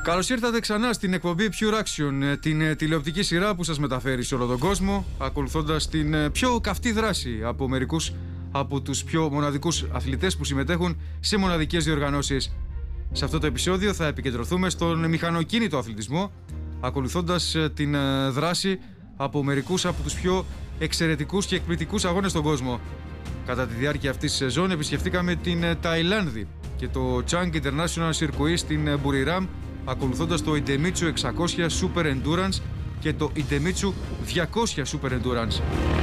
Καλώς ήρθατε ξανά στην εκπομπή Pure Action, την τηλεοπτική σειρά που σας μεταφέρει σε όλο τον κόσμο, ακολουθώντας την πιο καυτή δράση από μερικούς από τους πιο μοναδικούς αθλητές που συμμετέχουν σε μοναδικές διοργανώσεις. Σε αυτό το επεισόδιο θα επικεντρωθούμε στον μηχανοκίνητο αθλητισμό, ακολουθώντας την δράση από μερικούς από τους πιο εξαιρετικούς και εκπληκτικούς αγώνες στον κόσμο. Κατά τη διάρκεια αυτής της σεζόν επισκεφτήκαμε την Ταϊλάνδη και το Chang International Circuit στην Buriram, ακολουθώντας το Idemitsu 600 Super Endurance και το Idemitsu 200 Super Endurance.